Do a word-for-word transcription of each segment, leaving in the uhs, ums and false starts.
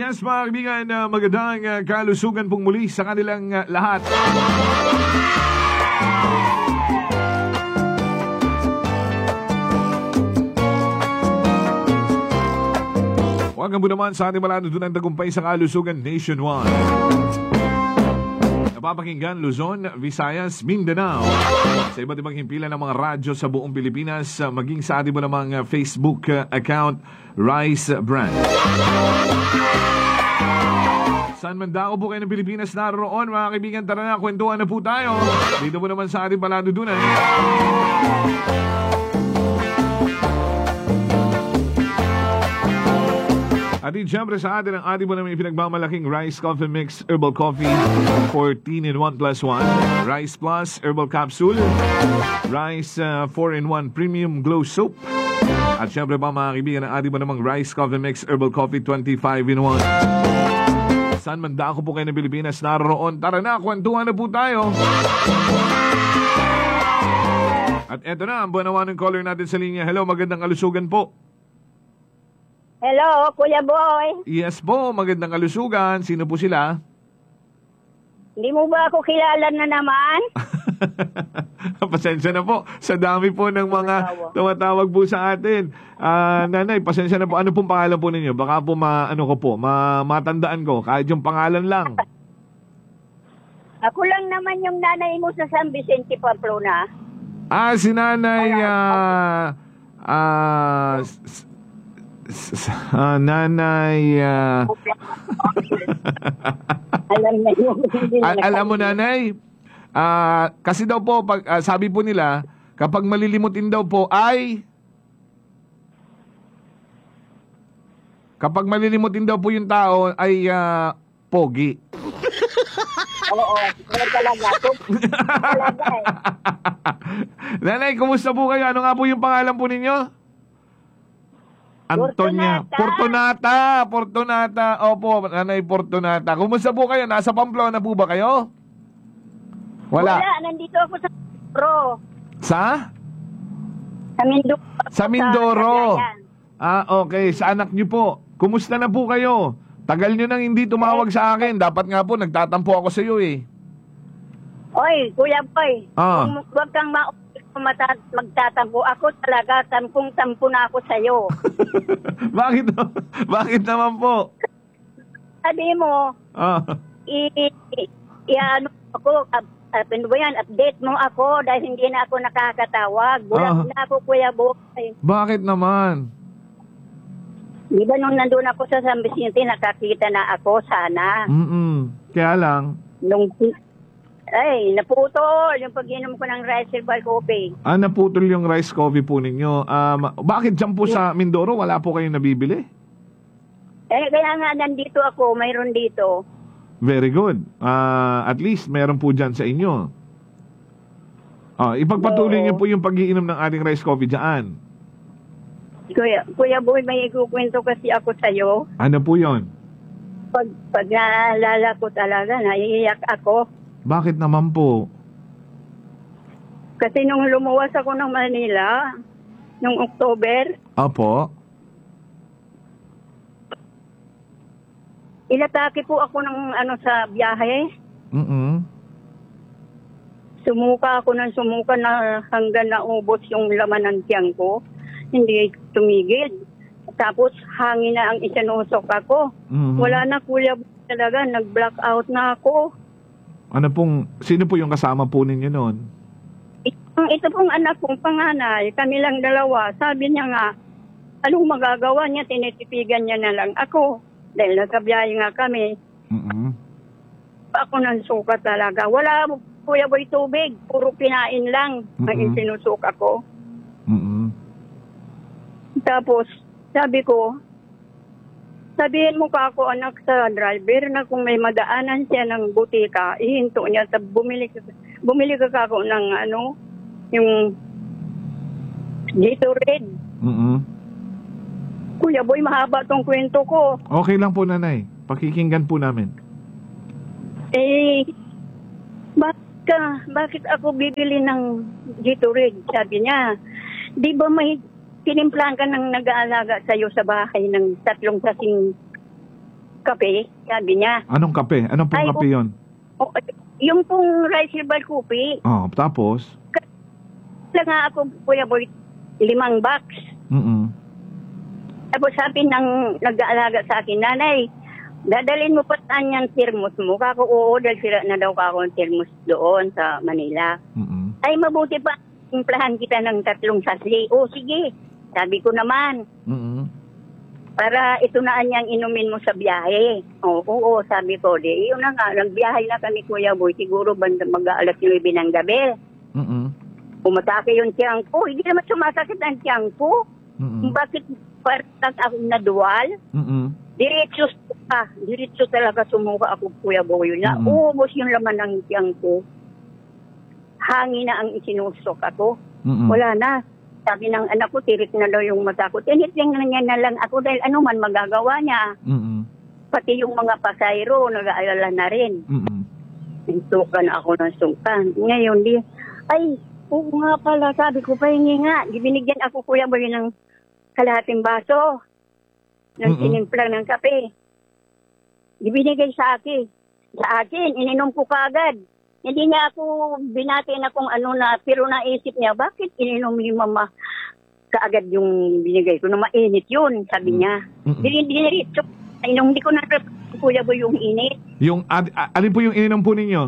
Yes, mga kaibigan, uh, magandang uh, kalusugan pong muli sa kanilang uh, lahat. Welcome po naman sa ating maladutunang tagumpay sa kalusugan nationwide. Napapakinggan Luzon, Visayas, Mindanao. Sa iba't ibang himpilan ng mga radyo sa buong Pilipinas, uh, maging sa ating mo namang uh, Facebook uh, account, Rice Brand. Saan man dako po kayo ng Pilipinas naroon, mga kaibigan, tara na, kwentuhan na po tayo. Dito po naman sa ating paladudunan. At din siyempre sa atin ang ating po namin pinagmamalaking Rice Coffee Mix Herbal Coffee fourteen in one plus one, Rice Plus Herbal Capsule, Rice uh, four in one Premium Glow Soap. At siyempre pa mga kaibigan ang ating po namang Rice Coffee Mix Herbal Coffee twenty-five in one. Saan man dako po kayo ng Pilipinas naroon, tara na, kwentuhan na po tayo. At eto na, ang buwan ng caller natin sa linya. Hello, magandang kalusugan po. Hello, Kuya Boy. Yes po, magandang kalusugan. Sino po sila? Hindi mo ba ako kilala na naman? Pasensya na po. Sa dami po ng mga tumatawag po sa atin. Uh, nanay, pasensya na po. Ano pong pangalan po ninyo? Baka po ma, ano ko po, ma, matandaan ko. Kahit yung pangalan lang. Ako lang naman yung nanay mo sa San Vicente, Pamplona. Ah, si nanay, ah, ah, s- s- ah, nanay, ah, Alam na yun. Hindi na Al- alam mo nanay, ah, kasi daw po, pag, ah, sabi po nila, kapag malilimutin daw po ay, kapag malilimutin daw po yung tao ay ah, pogi. Oo, ano talaga. Talaga eh. Nanay, kumusta po kayo? Ano nga po yung pangalan po ninyo? Antonia. Fortunata. Fortunata. Opo, Nanay Fortunata. Kumusta po kayo? Nasa Pamplona po ba kayo? Wala. Wala, nandito ako sa Mindoro. Sa? Sa Mindoro. Sa Mindoro. Cagayan. Ah, okay. Sa anak niyo po. Kumusta na po kayo? Tagal niyo nang hindi tumawag sa akin. Dapat nga po, nagtatampo ako sa iyo eh. Oy, Kuya Boy. Ah. Kung huwag kang ma- mata- magtatampo. Ako talaga, tampung-tampo na ako sa'yo. Bakit? Bakit naman po? Sabi mo, Ah. i, i, i ano ako, up, up, ano ba yan, update mo ako dahil hindi na ako nakakatawag. Bulag Ah. na ako, Kuya Boy. Bakit naman? Di ba nung nandun ako sa San Vicente, nakakita na ako sana. Mm-mm. Kaya lang, Nung, ay, naputol yung pag-inom ko ng rice herbal coffee. ah, naputol yung rice coffee po ninyo. Um, bakit dyan po sa Mindoro, wala po kayong nabibili? Eh, kaya nga nandito ako, mayroon dito. Very good. Ah, at least meron po dyan sa inyo. Ah, ipagpatuloy Oo. niyo po yung pag-iinom ng ating rice coffee dyan. Kuya, Kuya Boy, may ikukwento kasi ako sa'yo. Ano po yon? Pag, pag naalala ko talaga, naiiyak ako. Bakit naman po? Kasi nung lumuwas ako ng Manila, nung October, Apo? inatake po ako ng ano sa biyahe. Mm-mm. Sumuka ako ng sumuka na hanggang naubos yung laman ng tiyan ko. Hindi tumigil. Tapos hangin na ang isinusok ako. Mhm. Wala na, Kuya, talaga, nag-black out na ako. Ano pong, sino po yung kasama po ninyo noon? Ito, ito pong anak kong panganay, kami lang dalawa, sabi niya nga, anong magagawa niya, tinitipigan niya na lang ako. Dahil nagkabiyahe nga kami, Mm-mm. ako ng suka talaga. Wala, Kuya Boy, tubig, puro pinain lang ang Mhm. isinusok ako. Mm-mm. Tapos, sabi ko, sabihin mo ka ako, anak, sa driver na kung may madaanan siya ng butika, ihinto niya, tab bumili, ka- bumili ka ako ng ano, yung Gatorade. Mm-mm. Kuya Boy, mahaba tong kwento ko. Okay lang po, nanay. Pakikinggan po namin. Eh, bakit ka, bakit ako bibili ng Gatorade? Sabi niya, di ba may tinimplahan ka ng nag-aalaga sa'yo sa bahay ng tatlong kasing kape, sabi niya. Anong kape? Anong pong Ay, kape yun? O, yung pong rice herbal coffee, Oh, tapos? lang nga ako, Kuya Boy, limang box. Mm-mm. Tapos sabi ng nag-aalaga sa akin, nanay, dadalhin mo pa saan yung thermos mo? Kako, oo, dahil sila na daw kako ng thermos doon sa Manila. Mm-mm. Ay, mabuti pa, timplahan kita ng tatlong sachet. O, sige, sabi ko naman. Mm-mm. Para ito na niyang inumin mo sa biyahe. Oo, oo, sabi ko, di, yun na nga, nagbiyahe na kami, Kuya Boy, siguro banda mag-aalas nuwebe ng gabi. Mm-mm. Umatake yung tiyang ko, hindi naman sumasakit ang tiyang ko. Mm-mm. Bakit parang akong naduwal? Mm-mm. Diretso ka, diretso talaga sumuka ako, Kuya Boy. Na Mm-mm. ubos yung laman ng tiyang ko. Hangin na ang isinusok ako. Mm-mm. Wala na. Sabi ng anak ko, tirik na daw yung mata ko. Tiniting na niya na lang ako dahil ano man magagawa niya. Mm-mm. Pati yung mga pasayro, nag-aalala na rin. Mm-mm. Sukan ako ng sukan. Ngayon, di, ay, oo nga pala, sabi ko, pahingi nga. Binigyan ako, Kuya Boy, ng kalahating baso ng Mm-mm. sinimplang ng kape. Ibinigay sa akin. Sa akin, ininom ko kaagad. Hindi niya ako binati na kung ano na, pero naisip niya, bakit ininom ni Mama kaagad yung binigay ko? Na mainit yun, sabi niya. Mm-mm. Hindi, hindi, hindi ko na, Kuya Boy, yung init. Yung, ad, a- alin po yung ininom po ninyo?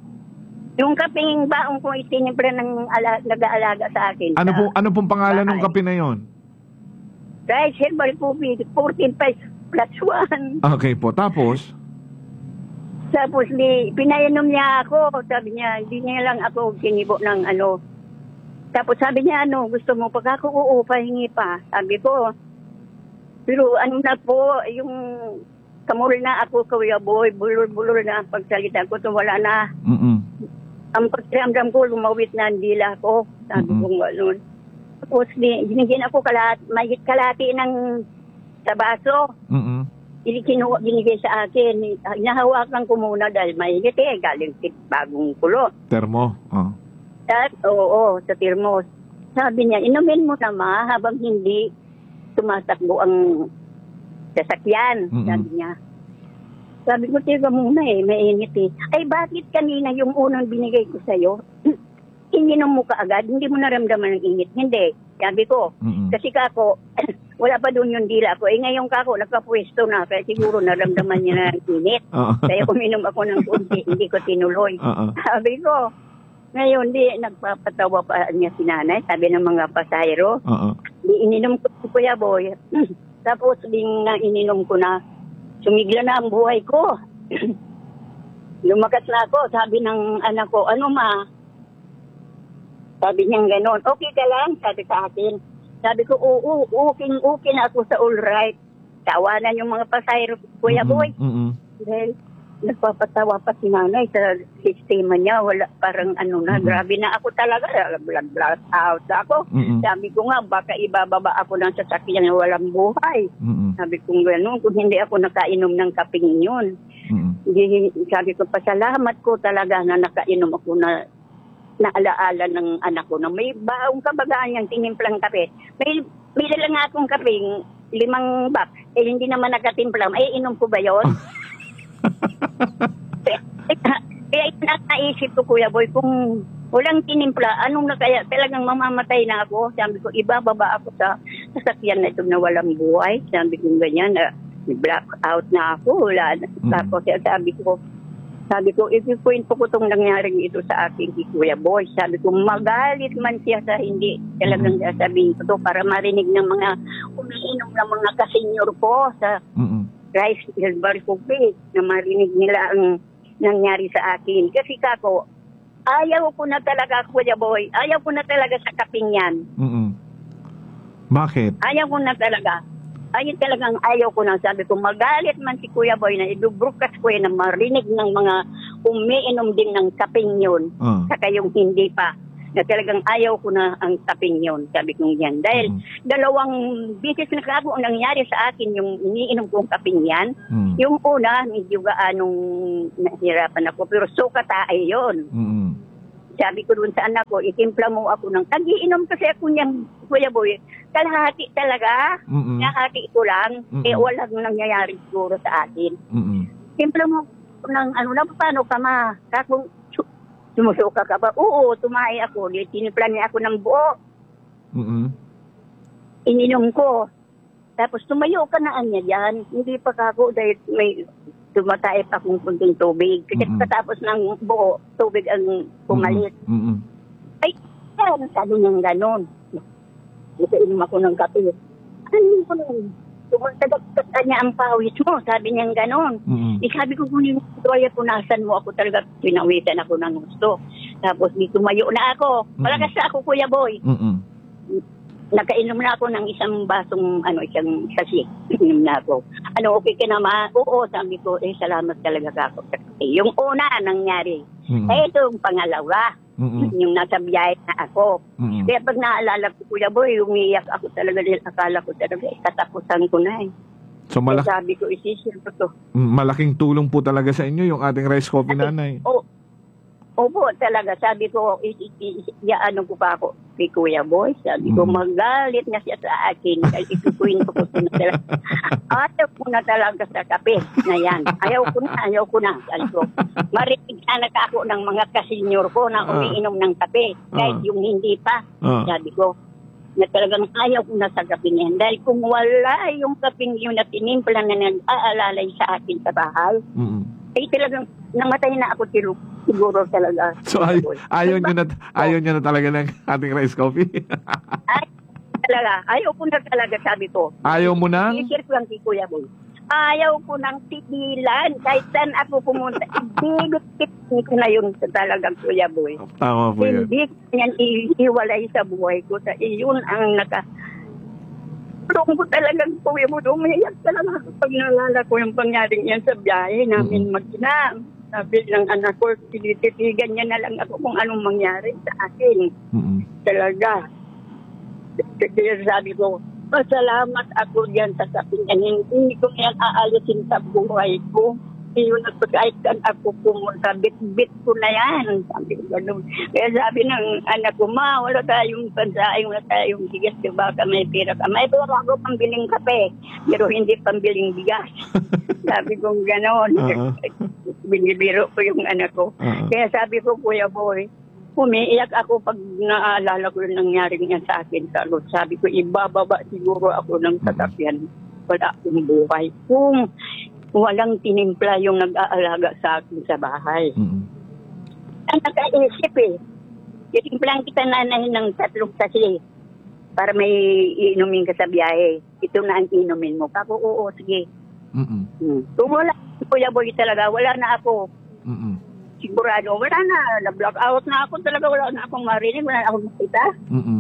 Yung kaping baong ko itinimpla ng ala, nag-aalaga sa akin. Ano sa po ano pong pangalan ng bahay. kape na yon? Rice herbal coffee, fourteen pesos plus one. Okay po, tapos? Tapos di, pinainom niya ako. Sabi niya, hindi niya lang ako kinibo ng ano. Tapos sabi niya, ano, gusto mo pag ako, oo, pahingi pa. Sabi ko, pero ano na po, yung kamul na ako, Kuya Boy, bulol-bulol na ang pagsalita ko, so wala na. Mm-mm. Ang pagkiramdam ko, lumawit na ang dila ko. Sabi Mm-mm. ko, gano'n. Tapos, di- binigyan ako kalat, mahigit kalati ng sa baso. Mm-mm. Hindi kinuha, binigay sa akin. Nahawakan ko muna dahil mahigit eh, galing sa bagong kulo. Termo. Oh. At, oo, sa thermos. Sabi niya, inumin mo na ma, habang hindi tumatakbo ang sasakyan. Mm-mm. Sabi niya. Sabi ko, tiga muna eh, mainit eh. Ay, bakit kanina yung unang binigay ko sa'yo, ininom mo ka agad, hindi mo naramdaman ng init? Hindi. Sabi ko, Mm-mm. kasi kako, wala pa doon yung dila ko. Eh ngayon kako, nagkapwesto na, kaya siguro naramdaman niya na ng init. Oo. Kaya uminom ako ng kunti, hindi ko tinuloy. Oo. Sabi ko, ngayon di, nagpapatawa pa niya si nanay, sabi ng mga pasayro, Oo. di ininom ko si Kuya Boy. Tapos ding na ininom ko na, sumigla na ang buhay ko. Lumakas na ako, sabi ng anak ko, ano ma? Sabi niya gano'n, okay ka lang, sabi sa akin. Sabi ko, oo, okay, okay na ako sa all right. Tawanan yung mga pasayro, Kuya Mm-mm. Boy. Mm-mm. Dahil nagpapatawa pa si nanay sa sistema niya, wala parang ano na, Mm-mm. grabe na ako talaga, blood blast out ako. Mm-mm. Sabi ko nga, baka ibababa ako ng sasakyan na walang buhay. Mm-mm. Sabi ko gano'n, kung hindi ako nakainom ng kaping yun. Mm-mm. Hindi, sabi ko, pasalamat ko talaga na nakainom ako na naalaala ng anak ko na may baong kabagaan niyang tinimplang kape. May, may lang akong kaping limang box. Eh, hindi naman nakatimplang. Eh, inom ko ba yun? Kaya naisip ko, Kuya Boy, kung walang tinimpla, anong na kaya talagang mamamatay na ako? Sabi ko, ibababa ako sa sasakyan na ito na walang buhay. Sabi ko ganyan, na black out na ako. Wala. Mm. Tapos sabi ko, sabi ko, ipikwento ko itong nangyaring ito sa akin si Kuya Boy. Sabi ko, magalit man siya sa hindi talagang sasabihin ko to para marinig ng mga umiinom ng mga kasenyor ko sa Mm-mm. rice herbal coffee na marinig nila ang nangyari sa akin. Kasi kako, ayaw ko na talaga, Kuya Boy, ayaw ko na talaga sa kaping yan. Mm-mm. Bakit? Ayaw ko na talaga. Ayun talagang ayaw ko na. Sabi ko, magalit man si Kuya Boy na idubrukas ko yan na marinig ng mga umiinom din ng kaping yun. Oh. Saka yung hindi pa. Na talagang ayaw ko na ang kaping yun. Sabi ko yan. Dahil Mm. dalawang bisis na kako ang nangyari sa akin yung iniinom kong kaping yan. Mm. Yung una, medyo gaanong nahirapan ako. Pero suka tayo yun. Mm-mm. sabi ko dun sa anak ko, itimpla mo ako ng, nagiinom kasi ako niyang, Kuya Boy, kalahati talaga, Mm-mm. kalahati ko lang, Mm-mm. eh walang nangyayari siguro sa atin. Mm-mm. Timpla mo ako ng, ano na, paano ka ma? Kakong, sumusuka ka ba? Oo, tumae ako, di, tinimpla niya ako ng buo, Mm-mm. ininom ko. Tapos tumayo ka na niya dyan, hindi pa kako dahil may tumatay pa akong kunting tubig. Kasi Mm-mm. katapos ng buo, tubig ang pumalit. Mm-mm. Ay, yan, sabi niyang ganon. Nakainom ako ng kape. Ano ko nun? Tumatagagtat ka niya ang pawis mo, sabi niyang ganon. Mm-mm. Eh, sabi ko kunin mo, kaya punasan mo ako talaga, pinawitan ako ng gusto. Tapos di tumayo na ako. Malakas na ako, Kuya Boy. Mm-mm. Nakainom na ako ng isang basong, ano, isang sasi. Inom na ako. Ano, okay ka naman? Oo, sabi ko, eh, salamat talaga ka ako. Eh, yung una, nangyari. Mm-mm. Eh, ito yung pangalawa. Mm-mm. Yung nasa biyahe na ako. Mm-mm. Kaya pag naalala ko, Kuya Boy, umiiyak ako talaga dahil akala ko talaga, eh, katapusan ko na eh. So Kaya malak- sabi ko, isisir ko to. malaking tulong po talaga sa inyo yung ating rice coffee, nanay. Oh, opo, talaga. Sabi ko, ano ko pa ako kay Kuya Boy. Sabi ko, Mm. magalit na siya sa akin. Dahil itutuin ko ko na talaga. Ayaw ko na talaga sa kape na yan. Ayaw ko na, ayaw ko na. Sabi ko, marinig anak ako ng mga kasenyor ko na Ah. umiinom ng kape. Kahit Ah. yung hindi pa. Ah. Sabi ko, na talagang ayaw ko na sa kape na yan. Dahil kung wala yung kapeng yun na tinimpla na nag-aalalay sa akin sa bahay, Mm-mm. ay talagang namatay na ako siguro, siguro talaga. So ay, ayaw nyo na ayaw nyo na talaga ng ating rice coffee. Ay, talaga, ayaw ko na talaga, sabi ko. Ayaw mo na? I-share ko lang kay Kuya Boy. Ayaw ko nang tigilan. Kahit saan ako pumunta, ibigit ko na yun sa talagang Kuya Boy. Tama po yan. Hindi ko yan iiwalay sa buhay ko. Sa iyon ang naka... Doon ko talagang Kuya Boy, umiyak talaga ako pag nalala ko yung pangyaring yan sa biyahe namin Mm-hmm. mag-ina. Sabi ng anak ko, tinititigan niya na lang ako kung anong mangyari sa akin. Mm-mm. Talaga. Kaya sabi ko, pasalamat ako diyan sa kapinyan. Hindi ko yan aalisin sa buhay ko. Iyon at kahit saan ako pumunta, bit-bit ko na yan. Sabi ko ganun. Kaya sabi ng anak ko, ma, wala tayong pansaing, wala tayong bigas. Diba ka may pera ka? May pera ako pambiling kape, pero hindi pambiling bigas. Sabi ko gano'n. Uh-huh. Binibiro ko yung anak ko. Uh-huh. Kaya sabi ko, Kuya Boy, umiiyak ako pag naaalala ko yung nangyari niya sa akin. Sabi ko, ibababa siguro ako ng sasakyan. Wala akong buhay. Kung walang tinimpla yung nag-aalaga sa akin sa bahay. Mm-mm. Ang nakaisip eh, titimplang kita nanay ng tatlong sasi para may iinumin ka sa biyahe. Ito na ang inumin mo. Kako, oo, sige. Mm-mm. Hmm. Kung wala, Kuya Boy talaga, wala na ako. Mm-mm. Sigurado, wala na. Na-block out na ako talaga. Wala na akong marinig. Wala na akong makita. Mm-mm.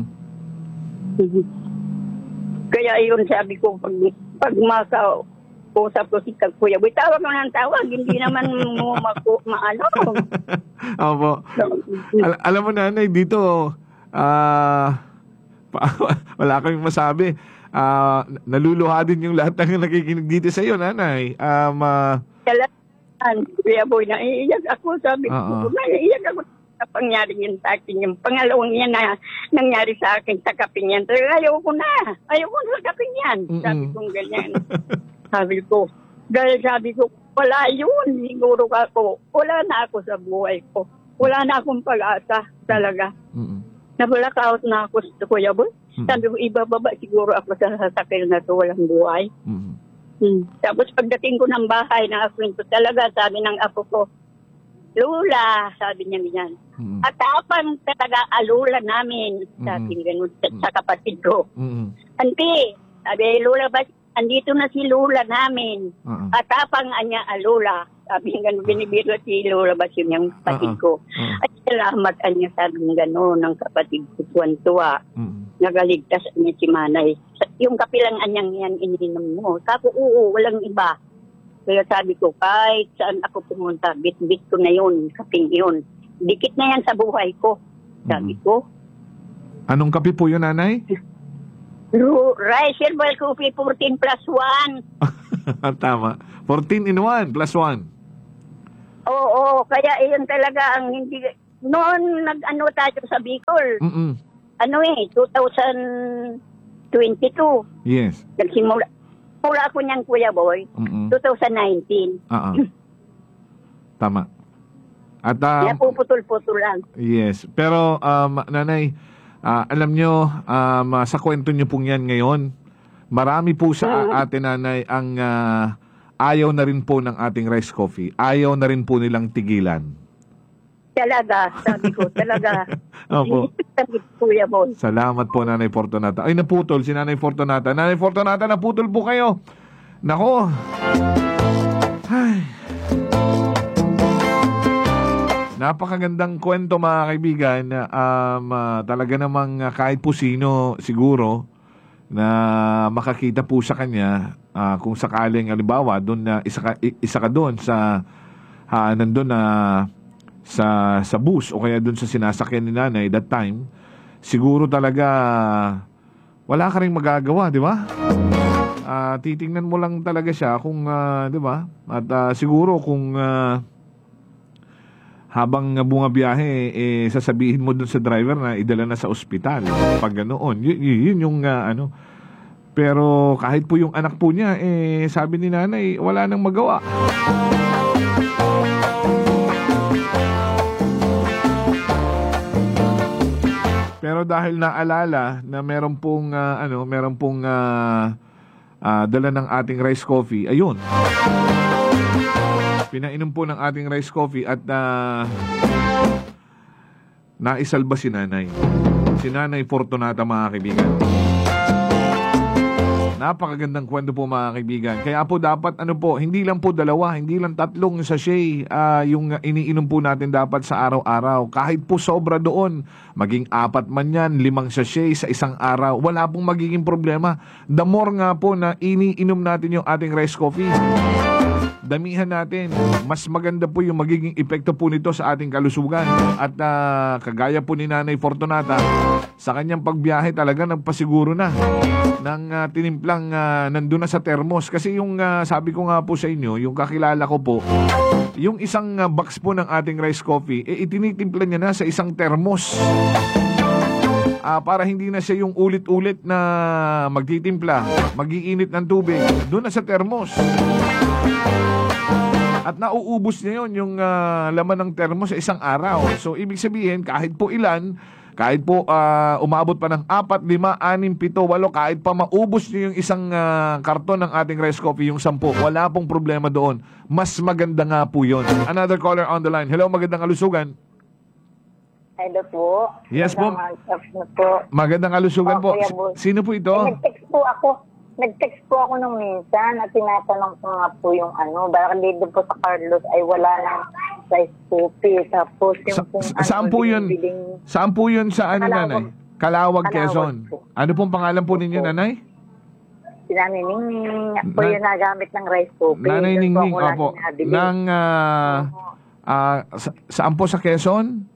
Kaya yun sabi ko, pag, pag maka-usap ko si Kuya Boy, tawag mo ng tawag. Hindi naman mo maku, maano. Opo. Al- alam mo, nanay, dito, ah, pa- wala kaming masabi. Ah, naluluha din yung lahat ng nakikinig dito sa iyo, nanay. Um, ah, Kailangan, Kuya Boy, naiiyak ako. Sabi ko, Oo. naiiyak ako sa pangyari yun sa akin. Yung pangalawang yan na nangyari sa akin sa kaping yan. Talaga, ayaw ko na. Ayaw ko na sa kaping yan. Mm-mm. Sabi ko ganyan. Sabi ko, dahil sabi ko, wala yun. Siguro ako, wala na ako sa buhay ko. Wala na akong pag-asa talaga. mm-mm. Nabalakaut na ako sa Kuya Boy. Mm-mm. Sabi ko, ibababa siguro ako sa sasakyan na to, walang buhay. Mm-mm. Hmm. Tapos pagdating ko ng bahay, nakakwento talaga, sabi ng apo ko, Lula, sabi niya ganyan. Mm-mm. At tapang talaga alula namin, sabi ganun sa, sa kapatid ko. Mm-mm. Auntie, sabi, Lula ba, andito na si Lula namin. Uh-uh. At tapang anya alula. Sabi nga, binibiro si Lula ba yun yung kapatid ko. Uh-uh. At salamat anya, sabi nga gano'n, ng kapatid ko, tuwan-tuwa. Mm-mm. Nagaligtas niya si Manay. Yung kapilang anyang yan, ininom mo. Sabi, oo, walang iba. Kaya sabi ko, kahit saan ako pumunta, bit-bit ko na yun, kaping yun. Dikit na yan sa buhay ko. Sabi ko, Anong kape po yun, nanay? Ru- Rice Herbal Coffee fourteen plus one. Tama. fourteen in one plus one. Oo, kaya iyon talaga ang hindi noon nag-ano tayo sa Bicol, Mm-mm. ano eh, twenty twenty-two. Yes. Nagsimula. Mula ako niyang Kuya Boy, Mm-mm. twenty nineteen. Ah, ah. Tama. At um, Kaya puputol-putol lang. yes. Pero um, nanay, ah, alam nyo, um, ah, sa kwento nyo pong yan ngayon, marami po sa Mm. atin nanay ang ah, ayaw na rin po ng ating rice coffee. Ayaw na rin po nilang tigilan. Talaga, sabi ko, talaga. Opo. Sabi ko, Kuya Boy. Salamat po, Nanay Fortunata. Ay, naputol si Nanay Fortunata. Nanay Fortunata, naputol po kayo. Nako. Ay. Napakagandang kwento, mga kaibigan. Um, ah, talaga namang ah, kahit po sino siguro na makakita po sa kanya, ah, kung sakaling halimbawa doon na isa ka, i- isa ka doon sa ha, nandun na sa sa bus o kaya doon sa sinasakyan ni nanay that time, siguro talaga wala ka ring magagawa, di ba? Ah, titingnan mo lang talaga siya kung ah, di ba? At ah, siguro kung ah, habang bumabiyahe, eh, sasabihin mo dun sa driver na idala na sa ospital. Pag ganoon, y- y- yun yung ah, ano. Pero kahit po yung anak po niya, eh, sabi ni nanay, wala nang magawa. Pero dahil naalala na meron pong ah, ano, meron pong ah, ah, dala ng ating rice coffee, ayun. Pinainom po ng ating rice coffee at uh, naisalba si nanay. Si Nanay Fortunata, mga kaibigan. Napakagandang kwento po, mga kaibigan. Kaya po dapat ano po, hindi lang po dalawa, hindi lang tatlong sachet uh, yung iniinom po natin dapat sa araw-araw. Kahit po sobra doon, maging apat man yan, limang sachet sa isang araw, wala pong magiging problema. The more nga po na iniinom natin yung ating rice coffee, damihan natin, mas maganda po yung magiging epekto po nito sa ating kalusugan. At uh, kagaya po ni Nanay Fortunata, sa kanyang pagbiyahe talaga nagpasiguro na ng uh, tinimplang uh, nandun na sa termos. Kasi yung uh, sabi ko nga po sa inyo, yung kakilala ko po, yung isang uh, box po ng ating rice coffee, eh, itinitimpla niya na sa isang termos. Ah, para hindi na siya yung ulit-ulit na magtitimpla, magiinit ng tubig, doon na sa termos. At nauubos niya yun, yung ah, laman ng termos sa isang araw. So, ibig sabihin, kahit po ilan, kahit po ah, umabot pa ng apat, lima, anim, pito, walo, kahit pa maubos niyo yung isang ah, karton ng ating rice coffee, yung sampu, wala pong problema doon. Mas maganda nga po yun. Another caller on the line. Hello, magandang kalusugan. Hello po. Yes po. Magandang po. Magandang kalusugan po. Oh, Kuya Boy. Sino po ito? Eh, nag-text po ako. Nag-text po ako nung minsan at tinatanong ko nga po yung ano, bakit dito po sa Carlos ay wala ng rice coffee. Tapos yung Sa- kung sa- ano, saan po yun? binibiling- Saan po yun sa ano, Calawag. nanay? Calawag, Calawag Quezon. po. Ano pong pangalan po ninyo, Opo. nanay? Si Nanay Ningning. Ako Na- yung nagamit ng rice coffee. Nanay Doon po Ningning, ako lagi opo. nabili. Nang, ah, ah, sa- saan po sa Quezon?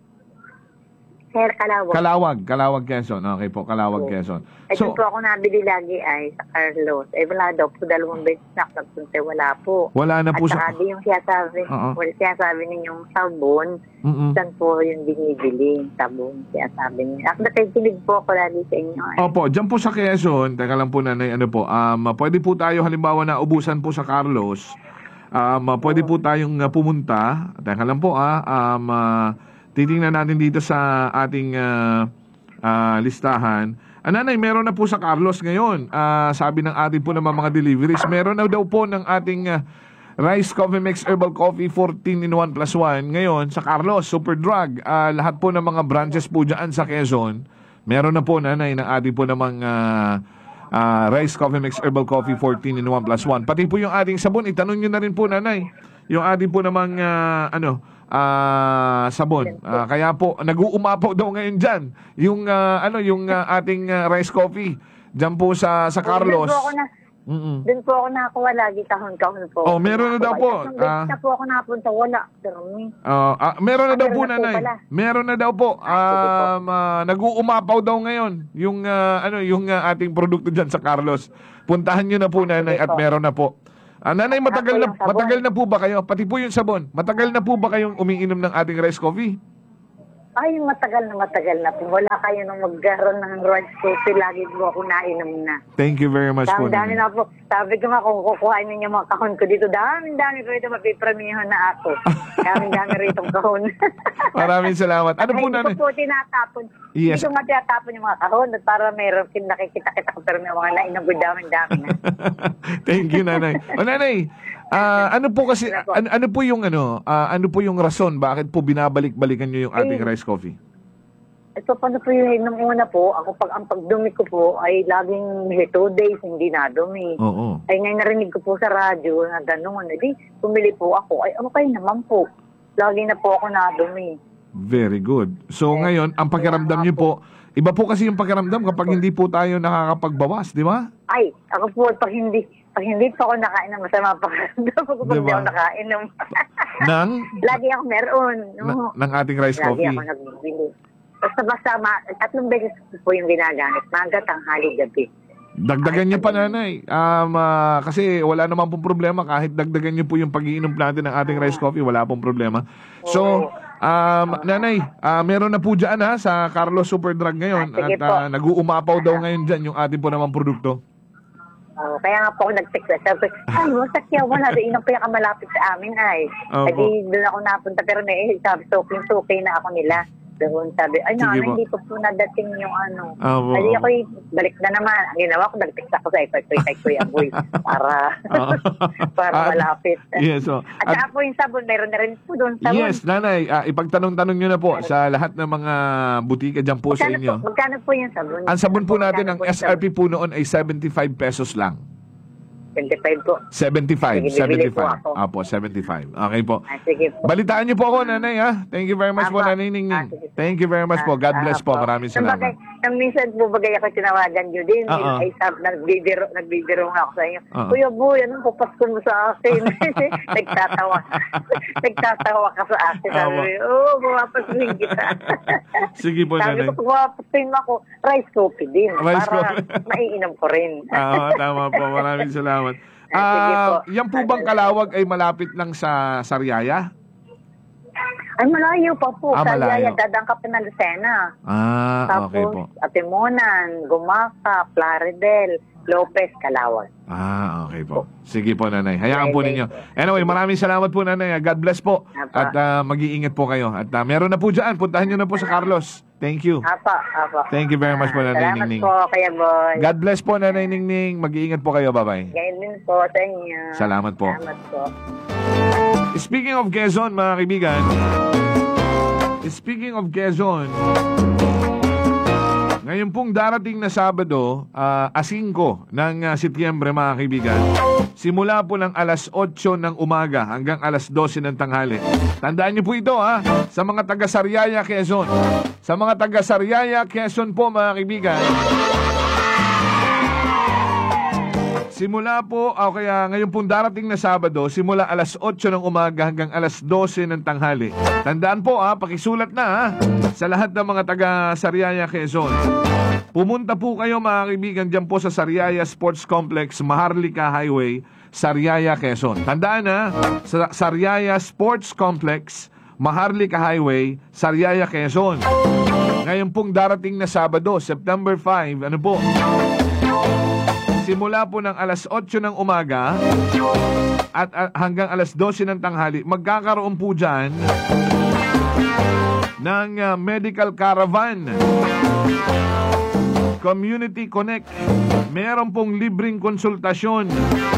Sir Calawag. Calawag, Calawag, Quezon. Okay po, Calawag, Opo. Quezon. Ay, So, doon po ako nabili lagi ay sa Carlos. Eh, wala daw po. Dalawang beses na ako nagpunta. Wala po. wala na po At sa... saka di yung sinasabi, Oo. well, sinasabi ninyong sabon, Mm-mm. saan po yung binibili, sabon, sinasabi niyo. Ako nakikinig po ako lagi sa inyo. Eh. Opo, dyan po sa Quezon, teka lang po, nanay, ano po, um, pwede po tayo, halimbawa na ubusan po sa Carlos, um, pwede po tayong uh, pumunta, teka lang po, ah, um, uh, titingnan natin dito sa ating uh, uh, listahan. Ah, nanay, meron na po sa Carlos ngayon. Ah, sabi ng ating po naman mga deliveries, meron na daw po ng ating uh, Rice Coffee Mix Herbal Coffee fourteen in one plus one ngayon sa Carlos, Super Drug. Ah, lahat po ng mga branches po dyan sa Quezon, meron na po, nanay, ng ating po namang uh, uh, Rice Coffee Mix Herbal Coffee fourteen in one plus one. Pati po yung ating sabon, itanong nyo na rin po, nanay, yung ating po namang uh, ano, ah sabon. Ah, kaya po nag-uumapaw daw ngayon diyan yung ah, ano yung ah, ating ah, rice coffee diyan po sa sa Carlos. Doon po ako na, Mm. doon po ako nakakuha lagi kahon-kahon po. Oh, meron na daw po. Isang Ah. beses na po ako napunta, wala. Pero may, Ah, ah, meron na daw Meron po, na po nanay. pala. Meron na daw po. Ah, sige po. Um, ah, nag-uumapaw daw ngayon yung ah, ano yung ah, ating produkto diyan sa Carlos. Puntahan niyo na po, nanay, at po. meron na po. Ah, nanay, matagal Ako na yung sabon. matagal na po ba kayo? Pati po yung sabon. Matagal na po ba kayong umiinom ng ating rice coffee? Ay, matagal na matagal na po. Wala kayo nung magkaroon ng rice coffee. Lagi po ako nainom na. Thank you very much po. Dami-dami Nanay. na po. Sabi ko nga kung kukuhain ninyo mga kahon ko dito, dami-dami ko ito, mapipramihan na ako. Dami-dami rito kahon. Maraming salamat. Ano po, Hindi Nanay? ko po tinatapon. Yes. Hindi ko nga tinatapon yung mga kahon at para mayroon kin nakikita-kita ko pero may mga nainom ko dami-dami na. Thank you, Nanay. O, Nanay, ah, ano po kasi, ano, ano po yung ano, ah, ano po yung rason bakit po binabalik-balikan nyo yung ating Eh, rice coffee? Ito, paano po yun? Nung una po, ako pag ang pagdumi ko po ay laging eh, two days hindi nadumi. Oo. Ay ngayon narinig ko po sa radyo na gano'n. Eh di, pumili po ako. Ay, okay naman po. Lagi na po ako nadumi. Very good. So Eh, ngayon, ang pakiramdam kaya nyo po, iba po kasi yung pakiramdam kapag hindi po tayo nakakapagbawas, di ba? Ay, ako po, pag hindi, pag hindi pa ako nakain ng masama pakiramdam ko pag hindi Diba? ako nakainom. Nang, Lagi ako meron. na, No? ng ating rice Lagi coffee. ako nagbibili. Basta basta, ma- tatlong beses po yung ginagamit. Maga, tanghali, gabi. Dagdagan nyo pa, Nanay. Um, ah, kasi wala naman pong problema. Kahit dagdagan nyo po yung pag-iinom natin ng ating rice coffee, wala pong problema. So, um, Nanay, ah, meron na po dyan ha, sa Carlos Superdrug ngayon. Ah, sige At ah, po. nag-uumapaw daw ngayon dyan yung ating po naman produkto. Oh, kaya nga po ako nag-text. Sabi ko, ano, sa Kiawan na, yun ang pinakamalapit sa amin ay. Opo. Kasi doon ako napunta, pero may sabi, suking-sukay na ako nila. Doon sabi, ay, Sige naman, po. hindi pa po nadating yung ano. Opo. Ay, ako, balik na naman. Ang ginawa ko, nag-text ako sa ito, ito, ito, yung boy, para, Oo. para At- malapit. Yes, so. At saka po yung sabon, meron na rin po doon sabon. Yes, Nanay, ah, ipagtanong-tanong nyo na po sa lahat ng mga butika dyan po sa Magkano inyo. po, magkano po yung sabon? Ang sabon po natin, ang Magkano po yung S R P po noon ay seventy-five pesos lang. sabon? twenty-five po. seventy-five, Sige, bibili po seventy-five. ako. Apo, seventy-five. Okay po. Ah, sige po. Balitaan niyo po ako, Nanay, ha? Thank you very much po, Apa. Nanay Ah, Ningning. sige. Thank you very much po. God Ah, bless po. ah, Maraming Nung salamat. bagay- Nung minsan po bagay ako tinawagan nyo din, Oo. ay sab, nagbibiro, nagbibiro nga ako sa inyo. Oo. Kuya Boy, anong papasko mo sa akin? Nagtatawa. Nagtatawa ka sa akin. Sabi Ama. ko, oo, mapapasin kita. Sige po, Sabi Nanay. ko, pag mapapasin mo ako, rice coffee din. Rice para coffee. maiinom ko rin. Ah, tama po. Maraming salamat. Ah, sige po. Ah, yan po bang Kalawag ay malapit lang sa Sariaya? Ay, malayo pa po. Ah, sa malayo. Yaya, dadang ka pa ng Lucena. Ah, Tapos, okay po. Atimonan, Gumaca, Plaridel, Lopez, Calawag. Ah, okay po. Sige po, Nanay. Hayaan po Bye, ninyo. bye. Anyway, maraming salamat po, Nanay. God bless po. Apa. At ah, mag-iingat po kayo. At ah, meron na po dyan. Puntahan nyo na po sa Carlos. Thank you. Apa, apa. Thank you very much po, Nanay Salamat Ningning. po, Kaya Boy. God bless po, Nanay Ningning. Mag-iingat po kayo. Bye-bye. Ganyan din po sa inyo. Salamat po. Salamat po. Speaking of Quezon, mga kaibigan. Speaking of Quezon, ngayon pong darating na Sabado, uh, asingko ng uh, Setyembre, mga kaibigan, simula po ng alas otso ng umaga hanggang alas dose ng tanghali. Tandaan niyo po ito, ha, sa mga taga Sariaya, Quezon. Sa mga taga Sariaya, Quezon po, mga kaibigan, simula po, o kaya ngayon pong darating na Sabado, simula alas otso ng umaga hanggang alas dose ng tanghali. Tandaan po, ha, pakisulat na, ha, sa lahat ng mga taga Sariaya, Quezon. Pumunta po kayo, mga kaibigan, dyan po sa Sariaya Sports Complex, Maharlika Highway, Sariaya, Quezon. Tandaan, ha, sa Sariaya Sports Complex, Maharlika Highway, Sariaya, Quezon. Ngayon pong darating na Sabado, September five, ano po? Simula po ng alas otso ng umaga at uh, hanggang alas dose ng tanghali, magkakaroon po dyan ng uh, medical caravan. Community Connect. Meron pong libreng konsultasyon.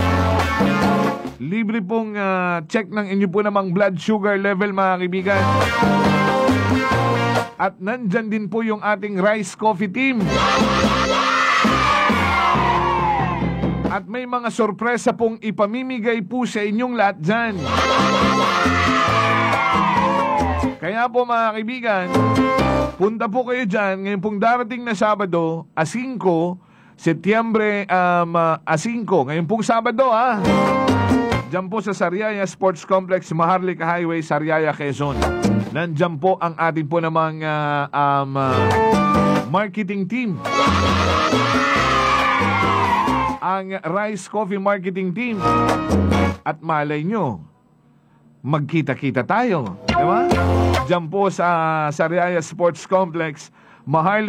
Libre pong uh, check ng inyo po namang blood sugar level, mga kaibigan. At nandyan din po yung ating Rice Coffee team. At may mga sorpresa pong ipamimigay po sa inyong lahat dyan. Kaya po, mga kaibigan, punta po kayo dyan. Ngayon pong darating na Sabado, asingko, Setyembre um, uh, asingko. Ngayon pong Sabado, ha? Dyan po sa Sariaya Sports Complex, Maharlika Highway, Sariaya, Quezon. Nandyan po ang ating po namang uh, um, uh, marketing team. Ang Rice Coffee Marketing Team. At malay nyo, magkita-kita tayo. Diba? dyan po sa Sariaya Sports Complex. Maharlika